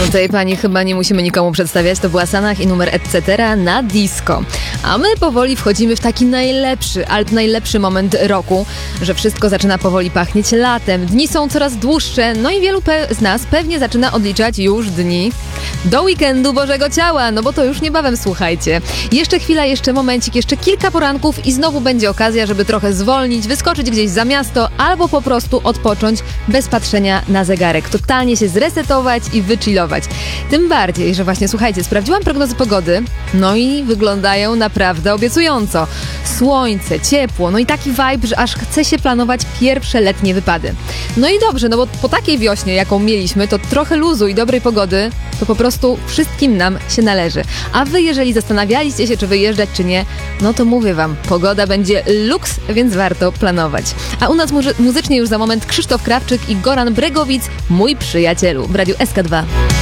No tej pani chyba nie musimy nikomu przedstawiać, to była Sanach i numer etc. na disco. A my powoli wchodzimy w taki najlepszy moment roku, że wszystko zaczyna powoli pachnieć latem, dni są coraz dłuższe, no i wielu z nas pewnie zaczyna odliczać już dni do weekendu Bożego Ciała, no bo to już niebawem, słuchajcie. Jeszcze chwila, jeszcze momencik, jeszcze kilka poranków i znowu będzie okazja, żeby trochę zwolnić, wyskoczyć gdzieś za miasto albo po prostu odpocząć bez patrzenia na zegarek, totalnie się zresetować i wychillować. Tym bardziej, że właśnie, słuchajcie, sprawdziłam prognozy pogody, no i wyglądają naprawdę obiecująco. Słońce, ciepło, no i taki vibe, że aż chce się planować pierwsze letnie wypady. No i dobrze, no bo po takiej wiośnie, jaką mieliśmy, to trochę luzu i dobrej pogody to po prostu wszystkim nam się należy. A wy, jeżeli zastanawialiście się, czy wyjeżdżać, czy nie, no to mówię wam, pogoda będzie luks, więc warto planować. A u nas muzycznie już za moment Krzysztof Krawczyk i Goran Bregowic, mój przyjacielu, w Radiu SK2.